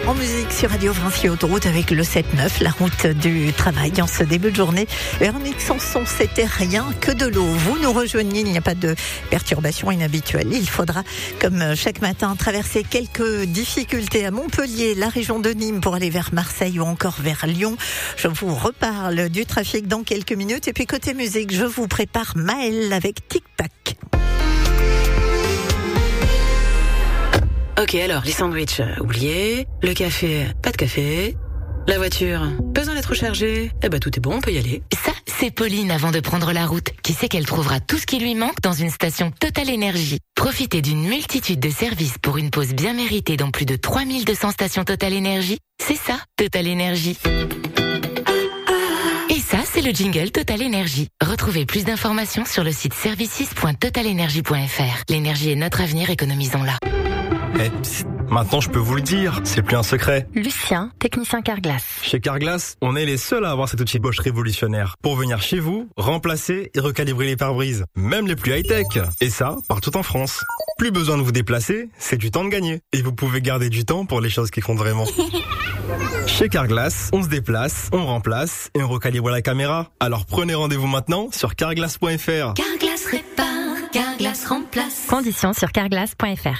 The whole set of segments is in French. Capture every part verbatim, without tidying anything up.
En musique sur Radio Vinci Autoroute avec le sept neuf, la route du travail en ce début de journée. Véronique Sanson, c'était rien que de l'eau. Vous nous rejoignez, il n'y a pas de perturbation inhabituelle. Il faudra, comme chaque matin, traverser quelques difficultés à Montpellier, la région de Nîmes pour aller vers Marseille ou encore vers Lyon. Je vous reparle du trafic dans quelques minutes. Et puis côté musique, je vous prépare Maëlle avec Tic Tac. Ok, alors, les sandwichs, euh, oubliez. Le café, pas de café. La voiture, besoin d'être rechargée. Eh ben, tout est bon, on peut y aller. Ça, c'est Pauline avant de prendre la route, qui sait qu'elle trouvera tout ce qui lui manque dans une station Total Énergie. Profitez d'une multitude de services pour une pause bien méritée dans plus de trois mille deux cents stations Total Énergie. C'est ça, Total Énergie. Et ça, c'est le jingle Total Énergie. Retrouvez plus d'informations sur le site services point total énergie point f r. L'énergie est notre avenir, économisons-la. Eh, psst, maintenant je peux vous le dire, c'est plus un secret. Lucien, technicien Carglass. Chez Carglass, on est les seuls à avoir cet outil Bosch révolutionnaire pour venir chez vous, remplacer et recalibrer les pare-brises, même les plus high-tech. Et ça, partout en France. Plus besoin de vous déplacer, c'est du temps de gagner. Et vous pouvez garder du temps pour les choses qui comptent vraiment. Chez Carglass, on se déplace, on remplace et on recalibre la caméra. Alors prenez rendez-vous maintenant sur carglass point f r. Carglass répare, Carglass remplace. Conditions sur carglass point f r.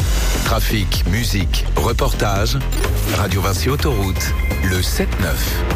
Trafic, musique, reportage, Radio Vinci Autoroute, le sept neuf.